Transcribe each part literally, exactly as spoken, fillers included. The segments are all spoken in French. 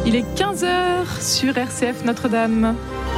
Il est quinze heures sur R C F Notre-Dame.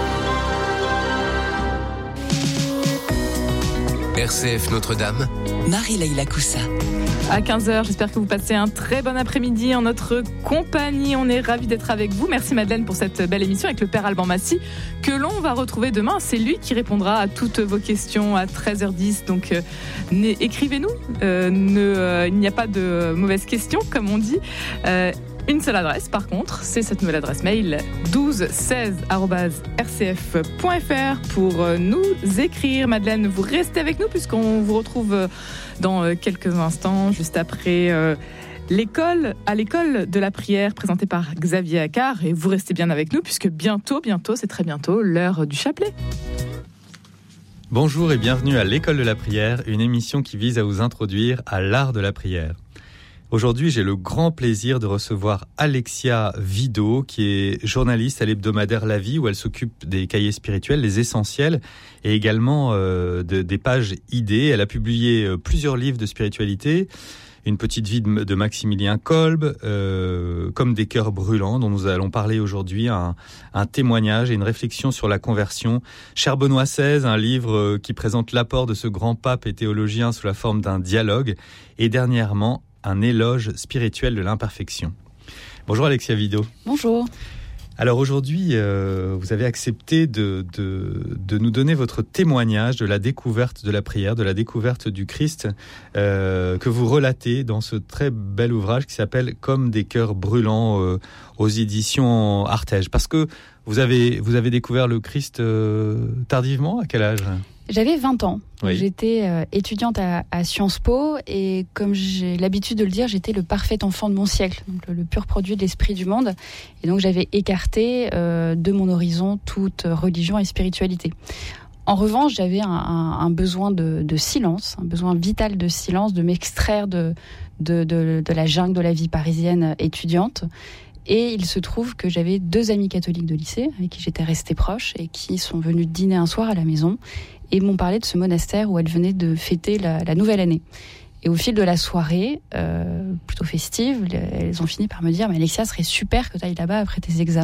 R C F Notre-Dame, Marie-Leïla Coussa. À quinze heures, j'espère que vous passez un très bon après-midi en notre compagnie. On est ravis d'être avec vous. Merci Madeleine pour cette belle émission avec le Père Alban Massy que l'on va retrouver demain. C'est lui qui répondra à toutes vos questions à treize heures dix. Donc euh, écrivez-nous. Euh, ne, euh, il n'y a pas de mauvaises questions comme on dit. Euh, Une seule adresse, par contre, c'est cette nouvelle adresse mail douze seize arobase r c f point f r pour nous écrire. Madeleine, vous restez avec nous puisqu'on vous retrouve dans quelques instants, juste après euh, l'école, à l'école de la prière présentée par Xavier Accard. Et vous restez bien avec nous puisque bientôt, bientôt, c'est très bientôt l'heure du chapelet. Bonjour et bienvenue à l'école de la prière, une émission qui vise à vous introduire à l'art de la prière. Aujourd'hui, j'ai le grand plaisir de recevoir Alexia Vido, qui est journaliste à l'hebdomadaire La Vie, où elle s'occupe des cahiers spirituels, les essentiels, et également euh, de, des pages idées. Elle a publié euh, plusieurs livres de spiritualité, Une petite vie de, de Maximilien Kolb, euh, Comme des cœurs brûlants, dont nous allons parler aujourd'hui, un, un témoignage et une réflexion sur la conversion. Cher Benoît seize, un livre qui présente l'apport de ce grand pape et théologien sous la forme d'un dialogue. Et dernièrement, un éloge spirituel de l'imperfection. Bonjour Alexia Vido. Bonjour. Alors aujourd'hui, euh, vous avez accepté de, de, de nous donner votre témoignage de la découverte de la prière, de la découverte du Christ, euh, que vous relatez dans ce très bel ouvrage qui s'appelle « Comme des cœurs brûlants euh, » aux éditions Artege. Parce que vous avez, vous avez découvert le Christ euh, tardivement, à quel âge ? J'avais vingt ans. Oui. J'étais euh, étudiante à, à Sciences Po et comme j'ai l'habitude de le dire, j'étais le parfait enfant de mon siècle, donc le, le pur produit de l'esprit du monde. Et donc j'avais écarté euh, de mon horizon toute religion et spiritualité. En revanche, j'avais un, un, un besoin de, de silence, un besoin vital de silence, de m'extraire de, de, de, de la jungle de la vie parisienne étudiante. Et il se trouve que j'avais deux amis catholiques de lycée avec qui j'étais restée proche et qui sont venus dîner un soir à la maison et m'ont parlé de ce monastère où elles venaient de fêter la, la nouvelle année. Et au fil de la soirée, euh, plutôt festive, elles ont fini par me dire « Mais Alexia, ce serait super que tu ailles là-bas après tes examens. »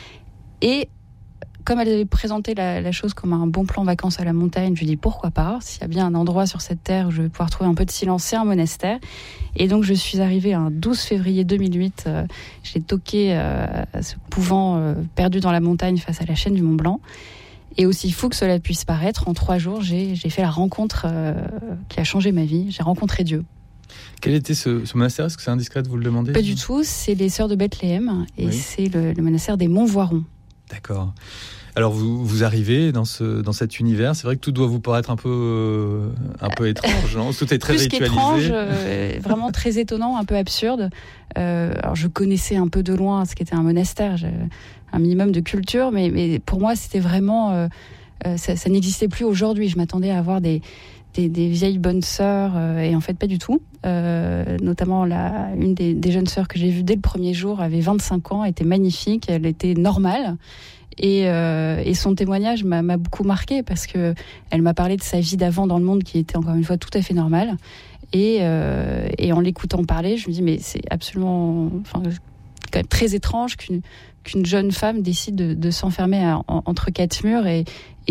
Et comme elles avaient présenté la, la chose comme un bon plan vacances à la montagne, je lui ai dit pourquoi pas, s'il y a bien un endroit sur cette terre où je vais pouvoir trouver un peu de silence, c'est un monastère. Et donc je suis arrivée un douze février deux mille huit, euh, j'ai toqué euh, à ce couvent euh, perdu dans la montagne face à la chaîne du Mont Blanc. Et aussi fou que cela puisse paraître, en trois jours, j'ai, j'ai fait la rencontre euh, qui a changé ma vie. J'ai rencontré Dieu. Quel était ce, ce monastère ? Est-ce que c'est indiscret de vous le demander ? Pas du tout, c'est les Sœurs de Bethléem et Oui. c'est le, le monastère des Montvoirons. D'accord. Alors vous, vous arrivez dans, ce, dans cet univers, c'est vrai que tout doit vous paraître un peu, euh, un peu étrange, non ? Tout est très Plus ritualisé. qu'étrange, euh, vraiment très étonnant, un peu absurde. Euh, alors je connaissais un peu de loin ce qu'était un monastère, j'ai un minimum de culture, mais, mais pour moi c'était vraiment... Euh, euh, ça, ça n'existait plus aujourd'hui. Je m'attendais à avoir des, des, des vieilles bonnes sœurs, euh, et en fait pas du tout. Euh, notamment la, une des, des jeunes sœurs que j'ai vues dès le premier jour avait vingt-cinq ans, était magnifique, elle était normale. Et, euh, et son témoignage m'a, m'a beaucoup marqué parce que elle m'a parlé de sa vie d'avant dans le monde qui était encore une fois tout à fait normale. Et, euh, et en l'écoutant parler, je me dis mais c'est absolument, enfin, quand même très étrange qu'une qu'une jeune femme décide de, de s'enfermer à, en, entre quatre murs et, et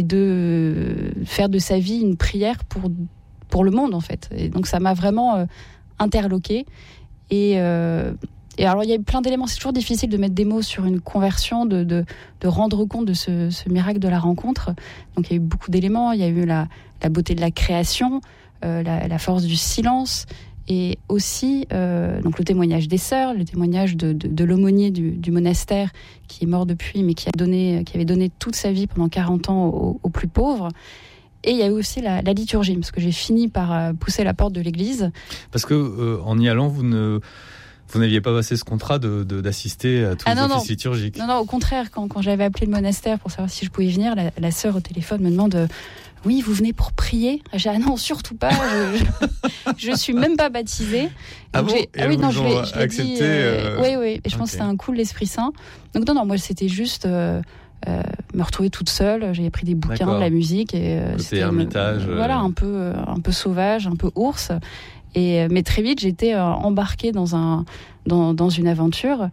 de faire de sa vie une prière pour pour le monde en fait. Et donc ça m'a vraiment euh, interloquée. Et euh, Et alors, il y a eu plein d'éléments. C'est toujours difficile de mettre des mots sur une conversion, de, de, de rendre compte de ce, ce miracle de la rencontre. Donc, il y a eu beaucoup d'éléments. Il y a eu la, la beauté de la création, euh, la, la force du silence, et aussi euh, donc le témoignage des sœurs, le témoignage de, de, de l'aumônier du, du monastère qui est mort depuis, mais qui a donné, qui avait donné toute sa vie pendant quarante ans aux, aux plus pauvres. Et il y a eu aussi la, la liturgie, parce que j'ai fini par pousser la porte de l'église. Parce que euh, en y allant, vous ne Vous n'aviez pas passé ce contrat de, de, d'assister à tous ah les non, offices non. liturgiques ? Non, non, au contraire, quand, quand j'avais appelé le monastère pour savoir si je pouvais venir, la, la sœur au téléphone me demande euh, « Oui, vous venez pour prier ?» J'ai dit « Ah non, surtout pas, je, je, je suis même pas baptisée. » Ah bon ? j'ai, ah oui, non, je l'ai, je l'ai accepté, dit. Euh, euh... Oui, oui, et je okay. pense que c'était un coup de l'Esprit Saint. Donc non, non, moi c'était juste euh, euh, me retrouver toute seule. J'avais pris des bouquins, D'accord. de la musique. Et, euh, Côté c'était ermitage. Me, euh... Voilà, un peu, un peu sauvage, un peu ours. Et, mais très vite, j'étais euh, embarquée dans, un, dans, dans une aventure.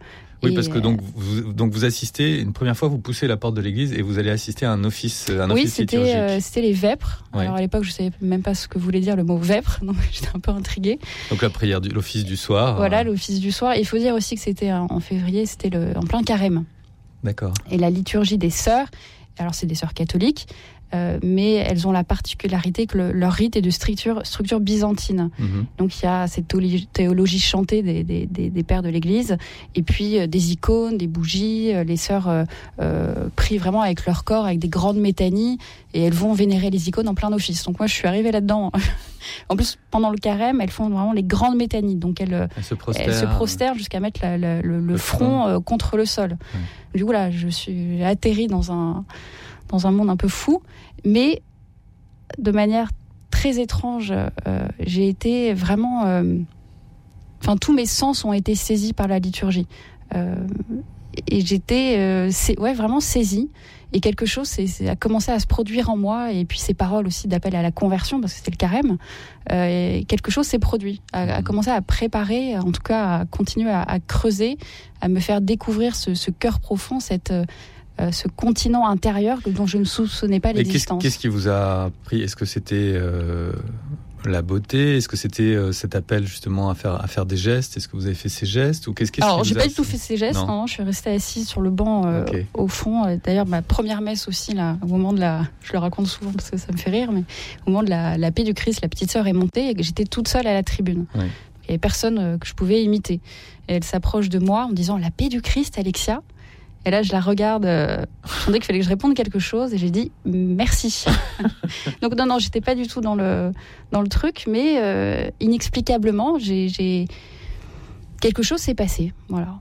Oui, et parce que donc vous, donc vous assistez, une première fois, vous poussez la porte de l'église et vous allez assister à un office, un oui, office c'était, liturgique. euh, c'était les vêpres. Ouais. Alors à l'époque, je savais même pas ce que voulait dire le mot vêpres, donc j'étais un peu intriguée. Donc la prière, du, l'office du soir. Voilà, euh... l'office du soir. Il faut dire aussi que c'était en février, c'était le, en plein carême. D'accord. Et la liturgie des sœurs, alors c'est des sœurs catholiques, euh, mais elles ont la particularité que le, leur rite est de structure, structure byzantine. Mmh. Donc il y a cette théologie chantée des, des, des, des pères de l'Église, et puis euh, des icônes, des bougies. Euh, les sœurs euh, euh, prient vraiment avec leur corps, avec des grandes métanies, et elles vont vénérer les icônes en plein office. Donc moi je suis arrivée là-dedans. En plus, pendant le carême, elles font vraiment les grandes métanies. Donc elles, elles se prosternent, elles se prosternent jusqu'à mettre la, la, le, le front euh, contre le sol. Mmh. Du coup là, je suis atterrie dans un dans un monde un peu fou, mais de manière très étrange, euh, j'ai été vraiment... Euh, enfin, tous mes sens ont été saisis par la liturgie. Euh, et j'étais euh, c'est, ouais, vraiment saisie. Et quelque chose c'est, c'est a commencé à se produire en moi, et puis ces paroles aussi d'appel à la conversion, parce que c'était le carême, euh, et quelque chose s'est produit, a, a commencé à préparer, en tout cas à continuer à, à creuser, à me faire découvrir ce, ce cœur profond, cette... Euh, Euh, ce continent intérieur dont je ne soupçonnais pas l'existence. Qu'est-ce, qu'est-ce qui vous a pris ? Est-ce que c'était euh, la beauté ? Est-ce que c'était euh, cet appel justement à faire, à faire des gestes ? Est-ce que vous avez fait ces gestes ? Ou qu'est-ce, qu'est-ce Alors, qui j'ai vous pas a... du tout fait ces gestes, non, non, je suis restée assise sur le banc euh, okay. au fond. D'ailleurs, ma première messe aussi, là, au moment de la... Je le raconte souvent parce que ça me fait rire, mais au moment de la, la paix du Christ, la petite sœur est montée et j'étais toute seule à la tribune. Oui. Il n'y avait personne euh, que je pouvais imiter. Et elle s'approche de moi en me disant « La paix du Christ, Alexia ?» Et là, je la regarde, euh, je sentais qu'il fallait que je réponde quelque chose, et j'ai dit « merci ». Donc non, non, j'étais pas du tout dans le, dans le truc, mais euh, inexplicablement, j'ai, j'ai... quelque chose s'est passé, voilà.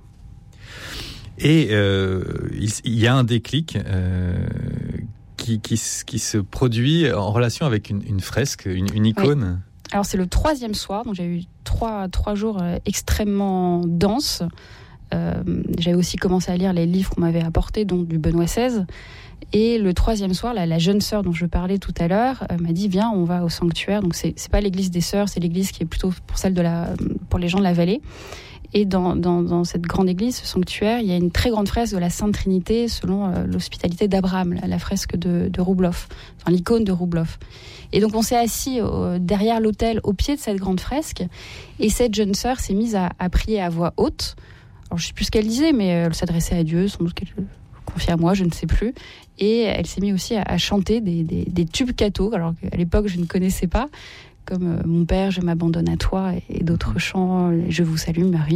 Et euh, il, il y a un déclic euh, qui, qui, qui se produit en relation avec une, une fresque, une, une icône. Oui. Alors c'est le troisième soir, donc j'ai eu trois, trois jours extrêmement denses. Euh, j'avais aussi commencé à lire les livres qu'on m'avait apportés, dont du Benoît seize. Et le troisième soir, la, la jeune sœur dont je parlais tout à l'heure euh, m'a dit « Viens, on va au sanctuaire ». Donc c'est, c'est pas l'église des sœurs, c'est l'église qui est plutôt pour celle de la, pour les gens de la vallée. Et dans, dans, dans cette grande église, ce sanctuaire, il y a une très grande fresque de la Sainte Trinité selon euh, l'hospitalité d'Abraham, la, la fresque de, de Roubloff, enfin l'icône de Roubloff. Et donc on s'est assis euh, derrière l'autel, au pied de cette grande fresque, et cette jeune sœur s'est mise à, à prier à voix haute. Alors, je ne sais plus ce qu'elle disait, mais elle s'adressait à Dieu, sans doute qu'elle confiait à moi, je ne sais plus. Et elle s'est mise aussi à, à chanter des, des, des tubes catho, alors qu'à l'époque, je ne connaissais pas, comme euh, « Mon Père, je m'abandonne à toi » et, et d'autres chants, « Je vous salue, Marie ».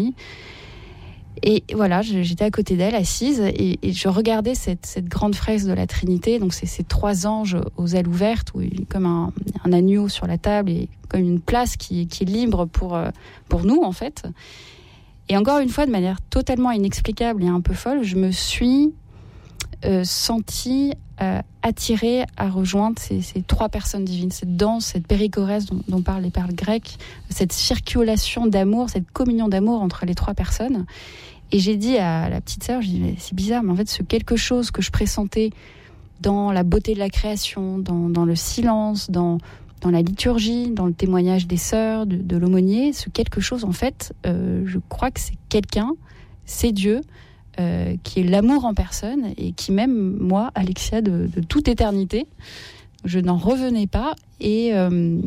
Et voilà, j'étais à côté d'elle, assise, et, et je regardais cette, cette grande fresque de la Trinité. Donc, c'est ces trois anges aux ailes ouvertes, où, comme un, un agneau sur la table, et comme une place qui, qui est libre pour, pour nous, en fait. Et encore une fois, de manière totalement inexplicable et un peu folle, je me suis euh, sentie euh, attirée à rejoindre ces, ces trois personnes divines, cette danse, cette périchorèse dont, dont parlent les pères grecs, cette circulation d'amour, cette communion d'amour entre les trois personnes. Et j'ai dit à la petite sœur, je dis, mais c'est bizarre, mais en fait, ce quelque chose que je pressentais dans la beauté de la création, dans, dans le silence, dans... dans la liturgie, dans le témoignage des sœurs, de, de l'aumônier, ce quelque chose, en fait, euh, je crois que c'est quelqu'un, c'est Dieu, euh, qui est l'amour en personne, et qui m'aime, moi, Alexia, de, de toute éternité. Je n'en revenais pas, et, euh,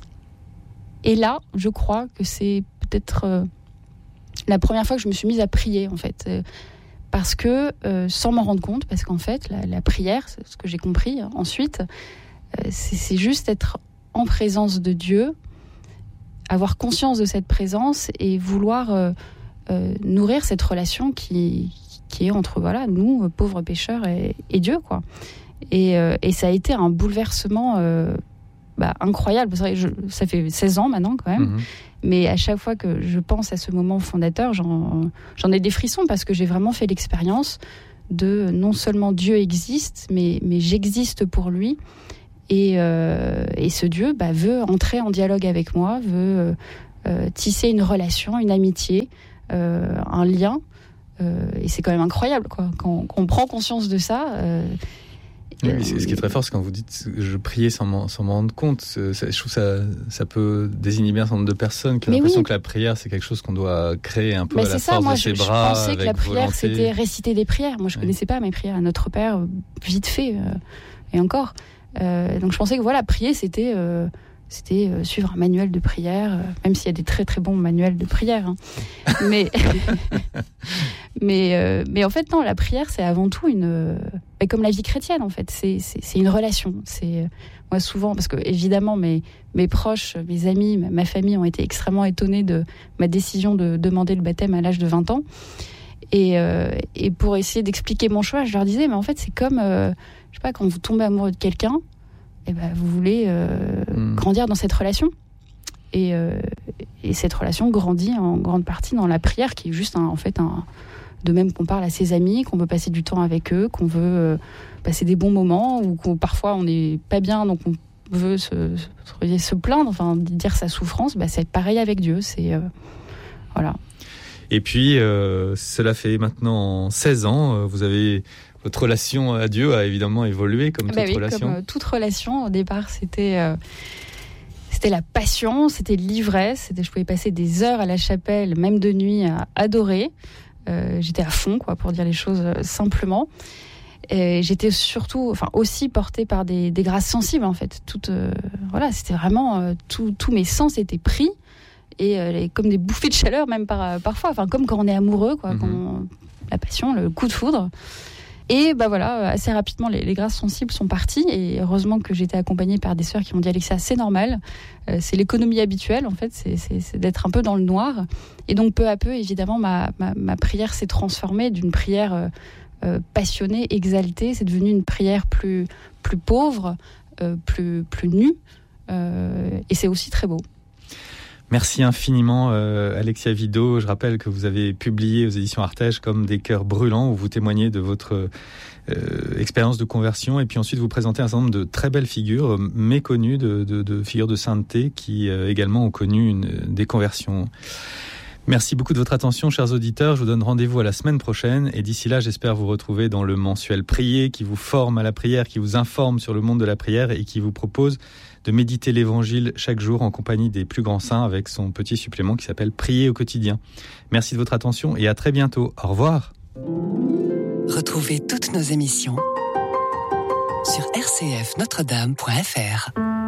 et là, je crois que c'est peut-être euh, la première fois que je me suis mise à prier, en fait, euh, parce que, euh, sans m'en rendre compte, parce qu'en fait, la, la prière, c'est ce que j'ai compris hein, ensuite, euh, c'est, c'est juste être en présence de Dieu, avoir conscience de cette présence et vouloir euh, euh, nourrir cette relation qui, qui est entre voilà, nous, pauvres pécheurs, et, et Dieu, quoi. Et, euh, et ça a été un bouleversement euh, bah, incroyable. C'est vrai, je, ça fait seize ans maintenant, quand même. Mmh. Mais à chaque fois que je pense à ce moment fondateur, j'en, j'en ai des frissons, parce que j'ai vraiment fait l'expérience de non seulement Dieu existe, mais, mais j'existe pour lui. Et, euh, et ce Dieu bah, veut entrer en dialogue avec moi, veut euh, tisser une relation, une amitié, euh, un lien. Euh, et c'est quand même incroyable, quoi. Quand, quand on prend conscience de ça. Euh, Oui, euh, ce qui est très fort, c'est quand vous dites je priais sans m'en, sans m'en rendre compte. Ça, je trouve que ça, ça peut désinhiber un certain nombre de personnes qui ont mais l'impression oui. que la prière, c'est quelque chose qu'on doit créer un peu mais à la force ça, moi, de ses je, bras. Je pensais avec que la prière, volonté. C'était réciter des prières. Moi, je ne oui. connaissais pas mes prières à Notre Père, vite fait, euh, et encore. Euh, donc, je pensais que voilà, prier, c'était, euh, c'était euh, suivre un manuel de prière, euh, même s'il y a des très très bons manuels de prière. Hein. mais, mais, euh, mais en fait, non, la prière, c'est avant tout une. Euh, comme la vie chrétienne, en fait, c'est, c'est, c'est une relation. C'est, euh, moi, souvent, parce que évidemment, mes, mes proches, mes amis, ma famille ont été extrêmement étonnés de ma décision de demander le baptême à l'âge de vingt ans. Et, euh, et pour essayer d'expliquer mon choix, je leur disais, mais en fait, c'est comme, euh, je sais pas, quand vous tombez amoureux de quelqu'un, et ben, vous voulez euh, mmh. grandir dans cette relation. Et, euh, et cette relation grandit en grande partie dans la prière, qui est juste, un, en fait, un. De même qu'on parle à ses amis, qu'on veut passer du temps avec eux, qu'on veut euh, passer des bons moments, ou qu'on parfois on n'est pas bien, donc on veut se, se, se plaindre, enfin dire sa souffrance, bah, c'est pareil avec Dieu. C'est, euh, voilà. Et puis, euh, cela fait maintenant seize ans, vous avez... Votre relation à Dieu a évidemment évolué, comme toute bah oui, relation. Comme euh, toute relation, au départ, c'était... Euh, C'était la passion, c'était l'ivresse, c'était, je pouvais passer des heures à la chapelle, même de nuit, à adorer. Euh, j'étais à fond, quoi, pour dire les choses euh, simplement. Et j'étais surtout, enfin, aussi portée par des, des grâces sensibles, en fait. Toute, euh, voilà, c'était vraiment euh, tous mes sens étaient pris et euh, comme des bouffées de chaleur, même par, parfois. Enfin, comme quand on est amoureux, quoi, mm-hmm. quand on, la passion, le coup de foudre. Et bah voilà, assez rapidement, les, les grâces sensibles sont parties. Et heureusement que j'étais accompagnée par des sœurs qui m'ont dit, Alexia, c'est normal. Euh, c'est l'économie habituelle, en fait. C'est, c'est, c'est d'être un peu dans le noir. Et donc, peu à peu, évidemment, ma, ma, ma prière s'est transformée d'une prière euh, euh, passionnée, exaltée. C'est devenu une prière plus, plus pauvre, euh, plus, plus nue. Euh, et c'est aussi très beau. Merci infiniment euh, Alexia Vido. Je rappelle que vous avez publié aux éditions Artege comme Des cœurs brûlants, où vous témoignez de votre euh, expérience de conversion, et puis ensuite vous présentez un certain nombre de très belles figures euh, méconnues, de, de, de figures de sainteté qui euh, également ont connu une, des conversions. Merci beaucoup de votre attention, chers auditeurs. Je vous donne rendez-vous à la semaine prochaine, et d'ici là, j'espère vous retrouver dans le mensuel Prier, qui vous forme à la prière, qui vous informe sur le monde de la prière et qui vous propose de méditer l'évangile chaque jour en compagnie des plus grands saints, avec son petit supplément qui s'appelle Prier au quotidien. Merci de votre attention et à très bientôt. Au revoir. Retrouvez toutes nos émissions sur r c f notre dame point f r.